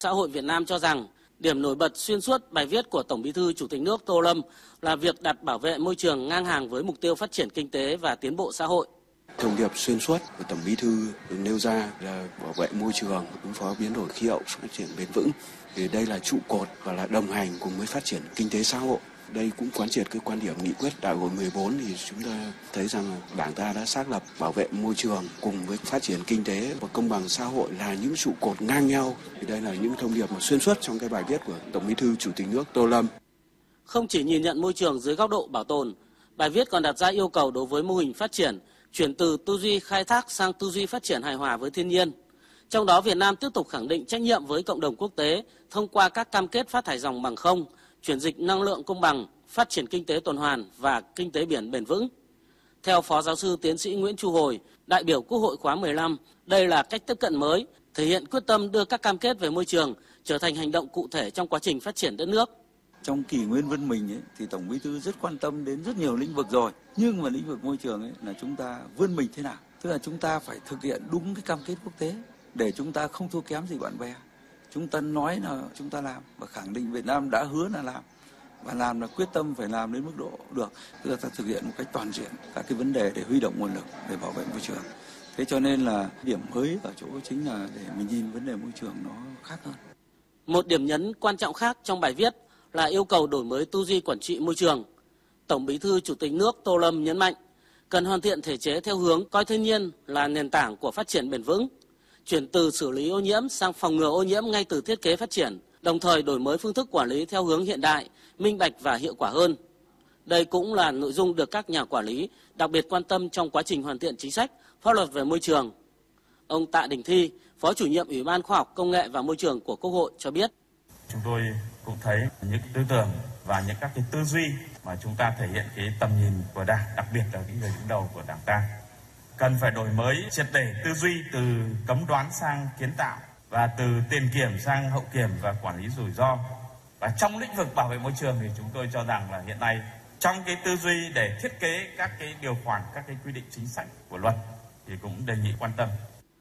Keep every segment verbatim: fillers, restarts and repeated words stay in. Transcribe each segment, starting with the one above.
Xã hội Việt Nam cho rằng điểm nổi bật xuyên suốt bài viết của Tổng Bí thư Chủ tịch nước Tô Lâm là việc đặt bảo vệ môi trường ngang hàng với mục tiêu phát triển kinh tế và tiến bộ xã hội. Thông điệp xuyên suốt của Tổng Bí thư nêu ra là bảo vệ môi trường, ứng phó biến đổi khí hậu, phát triển bền vững. Thì đây là trụ cột và là đồng hành cùng với phát triển kinh tế xã hội. Đây cũng quán triệt cái quan điểm nghị quyết Đại hội mười bốn thì chúng ta thấy rằng Đảng ta đã xác lập bảo vệ môi trường cùng với phát triển kinh tế và công bằng xã hội là những trụ cột ngang nhau. Thì đây là những thông điệp mà xuyên suốt trong cái bài viết của Tổng Bí thư Chủ tịch nước Tô Lâm. Không chỉ nhìn nhận môi trường dưới góc độ bảo tồn, bài viết còn đặt ra yêu cầu đối với mô hình phát triển chuyển từ tư duy khai thác sang tư duy phát triển hài hòa với thiên nhiên. Trong đó, Việt Nam tiếp tục khẳng định trách nhiệm với cộng đồng quốc tế thông qua các cam kết phát thải ròng bằng không, chuyển dịch năng lượng công bằng, phát triển kinh tế tuần hoàn và kinh tế biển bền vững. Theo Phó Giáo sư Tiến sĩ Nguyễn Chu Hồi, đại biểu Quốc hội khóa mười lăm, đây là cách tiếp cận mới, thể hiện quyết tâm đưa các cam kết về môi trường trở thành hành động cụ thể trong quá trình phát triển đất nước. Trong kỷ nguyên văn minh ấy, thì Tổng Bí thư rất quan tâm đến rất nhiều lĩnh vực rồi, nhưng mà lĩnh vực môi trường ấy là chúng ta vươn mình thế nào, tức là chúng ta phải thực hiện đúng cái cam kết quốc tế để chúng ta không thua kém gì bạn bè. Chúng ta nói là chúng ta làm và khẳng định Việt Nam đã hứa là làm và làm là quyết tâm phải làm đến mức độ được, tức là ta thực hiện một cách toàn diện các cái vấn đề để huy động nguồn lực để bảo vệ môi trường. Thế cho nên là điểm mới ở chỗ chính là để mình nhìn vấn đề môi trường nó khác hơn. Một điểm nhấn quan trọng khác trong bài viết là yêu cầu đổi mới tư duy quản trị môi trường. Tổng Bí thư Chủ tịch nước Tô Lâm nhấn mạnh cần hoàn thiện thể chế theo hướng coi thiên nhiên là nền tảng của phát triển bền vững, chuyển từ xử lý ô nhiễm sang phòng ngừa ô nhiễm ngay từ thiết kế phát triển, đồng thời đổi mới phương thức quản lý theo hướng hiện đại, minh bạch và hiệu quả hơn. Đây cũng là nội dung được các nhà quản lý đặc biệt quan tâm trong quá trình hoàn thiện chính sách, pháp luật về môi trường. Ông Tạ Đình Thi, Phó Chủ nhiệm Ủy ban Khoa học Công nghệ và Môi trường của Quốc hội cho biết. Chúng tôi cũng thấy những tư tưởng và những các cái tư duy mà chúng ta thể hiện cái tầm nhìn của Đảng, đặc biệt là cái người đứng đầu của Đảng ta. Cần phải đổi mới triệt để tư duy từ cấm đoán sang kiến tạo và từ tiền kiểm sang hậu kiểm và quản lý rủi ro. Và trong lĩnh vực bảo vệ môi trường thì chúng tôi cho rằng là hiện nay trong cái tư duy để thiết kế các cái điều khoản, các cái quy định chính sách của luật thì cũng đề nghị quan tâm.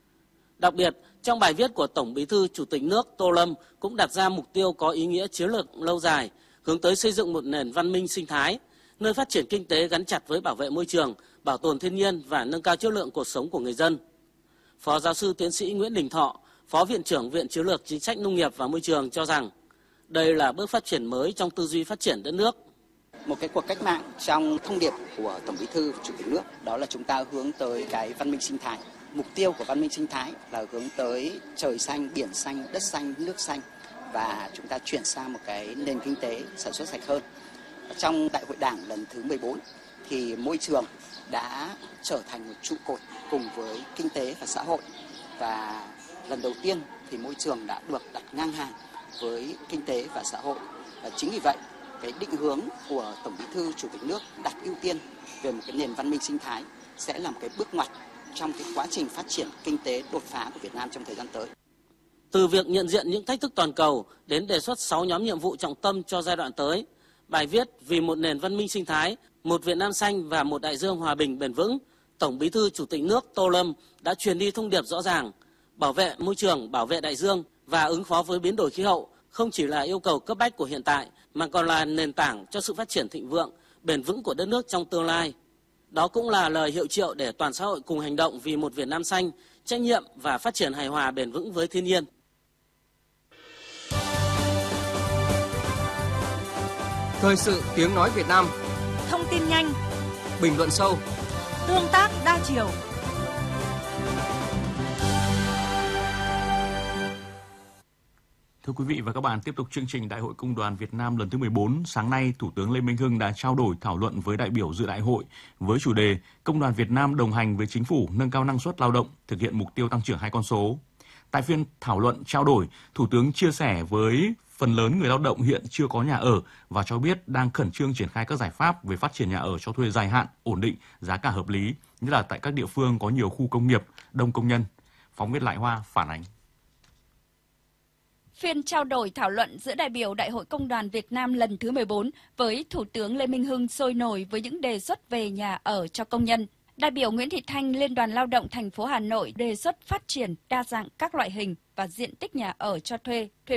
Đặc biệt, trong bài viết của Tổng Bí thư Chủ tịch nước Tô Lâm cũng đặt ra mục tiêu có ý nghĩa chiến lược lâu dài, hướng tới xây dựng một nền văn minh sinh thái, nơi phát triển kinh tế gắn chặt với bảo vệ môi trường, bảo tồn thiên nhiên và nâng cao chất lượng cuộc sống của người dân. Phó Giáo sư Tiến sĩ Nguyễn Đình Thọ, Phó Viện trưởng Viện Chiến lược Chính sách Nông nghiệp và Môi trường cho rằng đây là bước phát triển mới trong tư duy phát triển đất nước. Một cái cuộc cách mạng trong thông điệp của Tổng Bí thư Chủ tịch nước đó là chúng ta hướng tới cái văn minh sinh thái. Mục tiêu của văn minh sinh thái là hướng tới trời xanh, biển xanh, đất xanh, nước xanh và chúng ta chuyển sang một cái nền kinh tế sản xuất sạch hơn. Trong Đại hội Đảng lần thứ mười bốn thì môi trường đã trở thành một trụ cột cùng với kinh tế và xã hội, và lần đầu tiên thì môi trường đã được đặt ngang hàng với kinh tế và xã hội. Và chính vì vậy, cái định hướng của Tổng Bí thư Chủ tịch nước đặt ưu tiên về một cái nền văn minh sinh thái sẽ là một cái bước ngoặt trong cái quá trình phát triển kinh tế đột phá của Việt Nam trong thời gian tới. Từ việc nhận diện những thách thức toàn cầu đến đề xuất sáu nhóm nhiệm vụ trọng tâm cho giai đoạn tới, bài viết Vì một nền văn minh sinh thái, một Việt Nam xanh và một đại dương hòa bình bền vững, Tổng Bí thư Chủ tịch nước Tô Lâm đã truyền đi thông điệp rõ ràng: bảo vệ môi trường, bảo vệ đại dương và ứng phó với biến đổi khí hậu không chỉ là yêu cầu cấp bách của hiện tại mà còn là nền tảng cho sự phát triển thịnh vượng, bền vững của đất nước trong tương lai. Đó cũng là lời hiệu triệu để toàn xã hội cùng hành động vì một Việt Nam xanh, trách nhiệm và phát triển hài hòa bền vững với thiên nhiên. Thời sự tiếng nói Việt Nam. Thông tin nhanh, bình luận sâu, tương tác đa chiều. Thưa quý vị và các bạn, tiếp tục chương trình Đại hội Công đoàn Việt Nam lần thứ mười bốn, sáng nay Thủ tướng Lê Minh Hưng đã trao đổi thảo luận với đại biểu dự đại hội với chủ đề Công đoàn Việt Nam đồng hành với chính phủ nâng cao năng suất lao động, thực hiện mục tiêu tăng trưởng hai con số. Tại phiên thảo luận trao đổi, Thủ tướng chia sẻ với phần lớn người lao động hiện chưa có nhà ở và cho biết đang khẩn trương triển khai các giải pháp về phát triển nhà ở cho thuê dài hạn, ổn định, giá cả hợp lý, nhất là tại các địa phương có nhiều khu công nghiệp, đông công nhân. Phóng viên Lại Hoa phản ánh. Phiên trao đổi thảo luận giữa đại biểu Đại hội Công đoàn Việt Nam lần thứ mười bốn với Thủ tướng Lê Minh Hưng sôi nổi với những đề xuất về nhà ở cho công nhân. Đại biểu Nguyễn Thị Thanh, Liên đoàn Lao động thành phố Hà Nội đề xuất phát triển đa dạng các loại hình và diện tích nhà ở cho thuê, thuê